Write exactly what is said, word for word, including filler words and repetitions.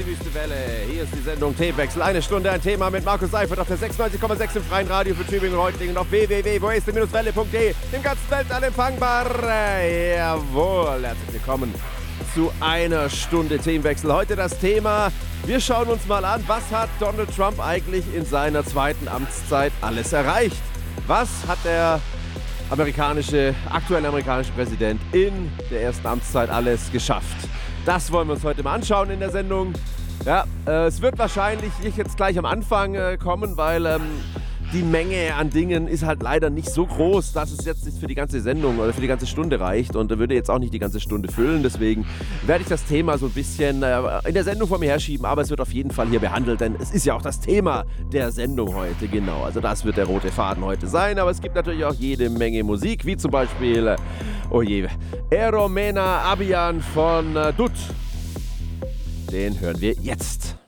die Wüste Welle. Hier ist die Sendung Themenwechsel. Eine Stunde ein Thema mit Markus Seifert auf der sechsundneunzig Komma sechs im freien Radio für Tübingen und Reutlingen und auf w w w punkt weste welle punkt de. Im ganzen Weltall empfangbar. Jawohl, herzlich willkommen zu einer Stunde Themenwechsel. Heute das Thema, wir schauen uns mal an, was hat Donald Trump eigentlich in seiner zweiten Amtszeit alles erreicht? Was hat der amerikanische, aktuelle amerikanische Präsident in der ersten Amtszeit alles geschafft? Das wollen wir uns heute mal anschauen in der Sendung. Ja, äh, es wird wahrscheinlich nicht jetzt gleich am Anfang äh, kommen, weil ähm, die Menge an Dingen ist halt leider nicht so groß, dass es jetzt nicht für die ganze Sendung oder für die ganze Stunde reicht und würde jetzt auch nicht die ganze Stunde füllen. Deswegen werde ich das Thema so ein bisschen äh, in der Sendung vor mir herschieben, aber es wird auf jeden Fall hier behandelt, denn es ist ja auch das Thema der Sendung heute, genau. Also das wird der rote Faden heute sein, aber es gibt natürlich auch jede Menge Musik, wie zum Beispiel, äh, oh je, Eromena Abian von äh, Dut. Den hören wir jetzt.